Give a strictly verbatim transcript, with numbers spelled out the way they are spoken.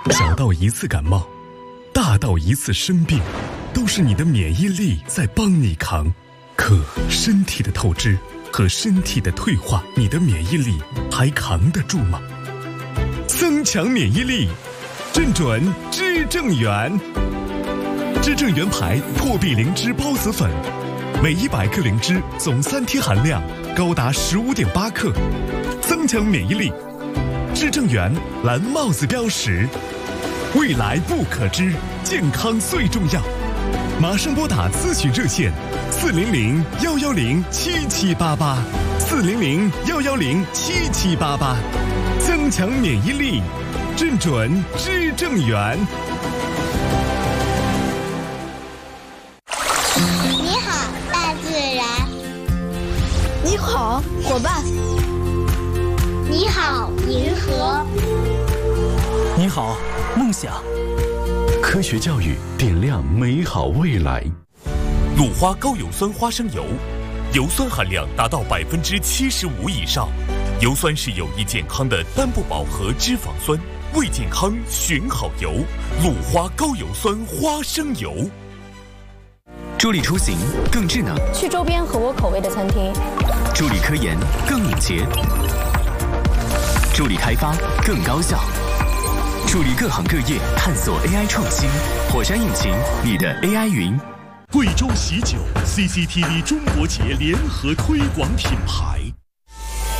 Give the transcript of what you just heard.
小到一次感冒，大到一次生病，都是你的免疫力在帮你扛。可身体的透支和身体的退化，你的免疫力还扛得住吗？增强免疫力，正准知正元。知正元牌破壁灵芝孢子粉，每一百克灵芝总三贴含量高达十五点八克，增强免疫力。知正元蓝帽子标识，未来不可知，健康最重要。马上拨打咨询热线四零零幺幺零七七八八，四零零幺幺零七七八八，增强免疫力，正准知正元。 你好，大自然。 你好，伙伴。 你好，银河。 你好，梦想。 科学教育点亮美好未来。 鲁花高油酸花生油，油酸含量达到百分之七十五以上。油酸是有益健康的单不饱和脂肪酸，为健康选好油。鲁花高油酸花生油。 助力出行更智能， 去周边合我口味的餐厅。 助力科研更敏捷，助力开发更高效，助力各行各业探索 A I 创新。火山引擎，你的 A I 云。 贵州喜酒 C C T V 中国节联合推广品牌。